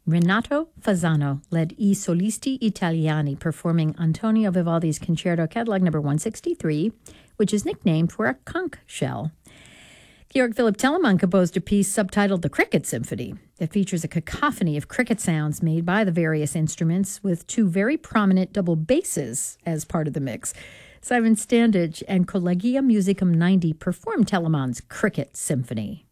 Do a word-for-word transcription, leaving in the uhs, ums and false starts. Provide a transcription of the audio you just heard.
Renato Fasano led I Solisti Italiani, performing Antonio Vivaldi's Concerto Catalog number one sixty-three, which is nicknamed for a conch shell. Georg Philipp Telemann composed a piece subtitled The Cricket Symphony that features a cacophony of cricket sounds made by the various instruments, with two very prominent double basses as part of the mix. Simon Standage and Collegium Musicum ninety performed Telemann's Cricket Symphony.